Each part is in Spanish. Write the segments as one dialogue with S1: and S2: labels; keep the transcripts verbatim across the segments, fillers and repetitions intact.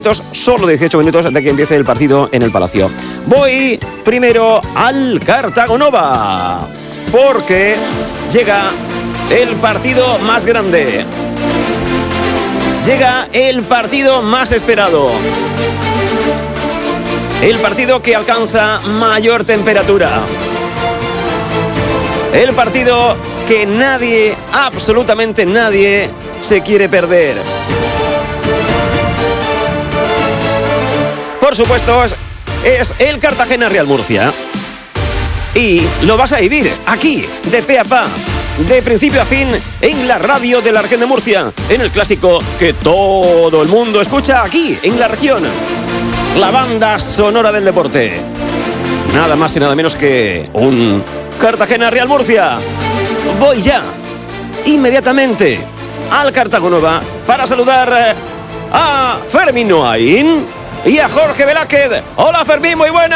S1: Solo dieciocho minutos antes de que empiece el partido en el Palacio. Voy primero al Cartagonova, porque llega el partido más grande. Llega el partido más esperado. El partido que alcanza mayor temperatura. El partido que nadie, absolutamente nadie, se quiere perder. Por supuesto, es, es el Cartagena Real Murcia. Y lo vas a vivir aquí, de pe a pa, de principio a fin, en la radio de la región de Murcia, en el clásico que todo el mundo escucha aquí, en la región. La banda sonora del deporte. Nada más y nada menos que un Cartagena Real Murcia. Voy ya, inmediatamente, al Cartagonova para saludar a Fermín Noain y a Jorge Velázquez. Hola Fermín, muy buenas.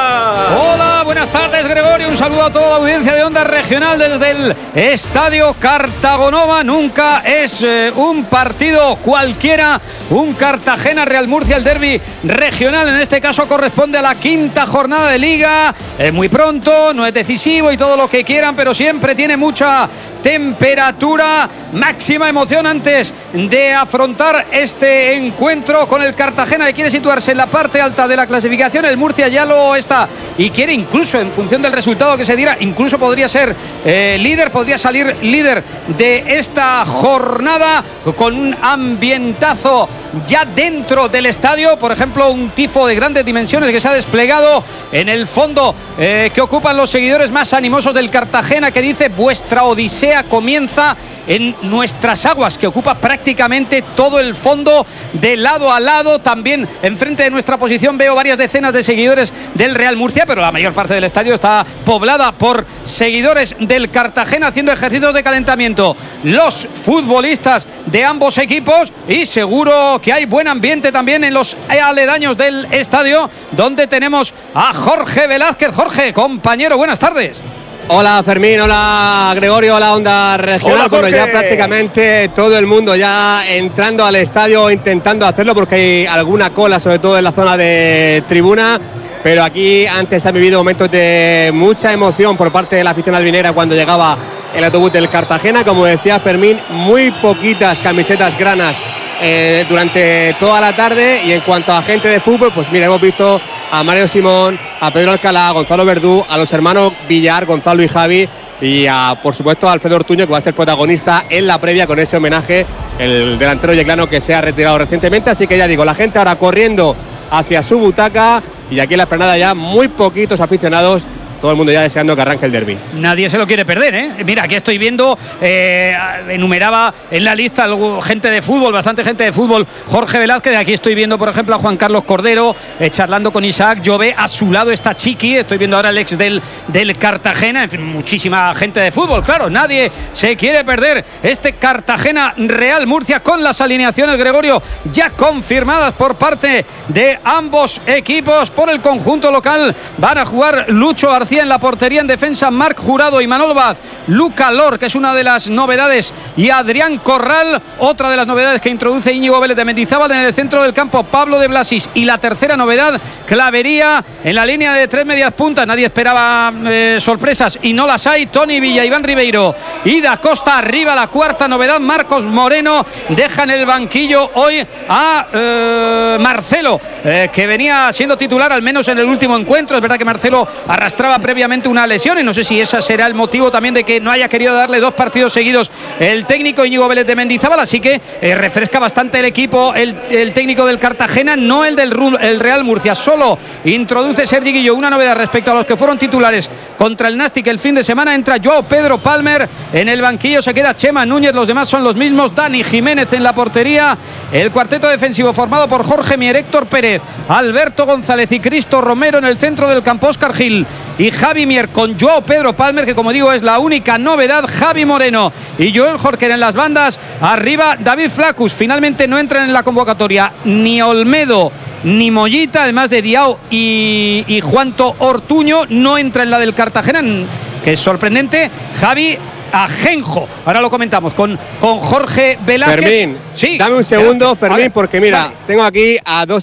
S2: Hola, buenas tardes Gregorio, un saludo a toda la audiencia de Onda Regional desde el Estadio Cartagonova. Nunca es eh, un partido cualquiera, un Cartagena Real Murcia, el derbi regional, en este caso corresponde a la quinta jornada de Liga. Es muy pronto, no es decisivo y todo lo que quieran, pero siempre tiene mucha temperatura, máxima emoción antes de afrontar este encuentro con el Cartagena, que quiere situarse en la parte alta de la clasificación. El Murcia ya lo está y quiere, incluso en función del resultado que se diera, incluso podría ser eh, líder, podría salir líder de esta jornada con un ambientazo ya dentro del estadio. Por ejemplo, un tifo de grandes dimensiones que se ha desplegado en el fondo eh, que ocupan los seguidores más animosos del Cartagena, que dice: vuestra odisea comienza en nuestras aguas, que ocupa prácticamente todo el fondo de lado a lado. También enfrente de nuestra posición veo varias decenas de seguidores del Real Murcia, pero la mayor parte del estadio está poblada por seguidores del Cartagena haciendo ejercicios de calentamiento los futbolistas de ambos equipos, y seguro que hay buen ambiente también en los aledaños del estadio, donde tenemos a Jorge Velázquez. Jorge, compañero, buenas tardes.
S3: Hola Fermín, hola Gregorio, hola Onda Regional.
S1: Hola,
S3: bueno, ya prácticamente todo el mundo ya entrando al estadio, intentando hacerlo, porque hay alguna cola, sobre todo en la zona de tribuna. Pero aquí antes se han vivido momentos de mucha emoción por parte de la afición albinera cuando llegaba el autobús del Cartagena. Como decía Fermín, muy poquitas camisetas granas eh, durante toda la tarde. Y en cuanto a gente de fútbol, pues mira, hemos visto a Mario Simón, a Pedro Alcalá, a Gonzalo Verdú, a los hermanos Villar, Gonzalo y Javi, y a, por supuesto, a Alfredo Ortuño, que va a ser protagonista en la previa con ese homenaje, el delantero yeclano que se ha retirado recientemente. Así que ya digo, la gente ahora corriendo hacia su butaca, y aquí en la esplanada ya muy poquitos aficionados, todo el mundo ya deseando que arranque el derbi.
S2: Nadie se lo quiere perder, ¿eh? Mira, aquí estoy viendo, eh, enumeraba en la lista algo, gente de fútbol, bastante gente de fútbol. Jorge Velázquez, aquí estoy viendo, por ejemplo, a Juan Carlos Cordero, eh, charlando con Isaac Llobé. A su lado está Chiqui, estoy viendo ahora el ex del, del Cartagena. En fin, muchísima gente de fútbol, claro. Nadie se quiere perder este Cartagena Real Murcia, con las alineaciones, Gregorio, ya confirmadas por parte de ambos equipos. Por el conjunto local van a jugar Lucho García en la portería, en defensa Marc Jurado y Manolo Vaz, Luca Lor, que es una de las novedades, y Adrián Corral, otra de las novedades que introduce Íñigo Vélez de Mendizábal. En el centro del campo, Pablo de Blasis, y la tercera novedad, Clavería en la línea de tres medias puntas. Nadie esperaba eh, sorpresas y no las hay. Tony Villa, Iván Ribeiro y Da Costa arriba. La cuarta novedad, Marcos Moreno deja en el banquillo hoy a eh, Marcelo, eh, que venía siendo titular al menos en el último encuentro. Es verdad que Marcelo arrastraba previamente una lesión, y no sé si ese será el motivo también de que no haya querido darle dos partidos seguidos el técnico Íñigo Vélez de Mendizábal. Así que eh, refresca bastante el equipo el, el técnico del Cartagena, no el del el Real Murcia. Solo introduce Sergi Guillo una novedad respecto a los que fueron titulares contra el Nastic el fin de semana. Entra Joao Pedro Palmer, en el banquillo se queda Chema Núñez, los demás son los mismos. Dani Jiménez en la portería. El cuarteto defensivo formado por Jorge Mier, Héctor Pérez, Alberto González y Cristo Romero. En el centro del campo, Óscar Gil y Javi Mier, con Joao Pedro Palmer, que como digo es la única novedad. Javi Moreno y Joel Jorquer en las bandas. Arriba David Flacus. Finalmente no entran en la convocatoria ni Olmedo ni Mollita, además de Diao y, y Juanto Ortuño. No entra en la del Cartagena, que es sorprendente. Javi Ajenjo. Ahora lo comentamos con, con Jorge Velázquez.
S3: Fermín,
S2: sí,
S3: dame un segundo,
S2: Velázquez.
S3: Fermín, porque mira,
S2: vale.
S3: tengo aquí a dos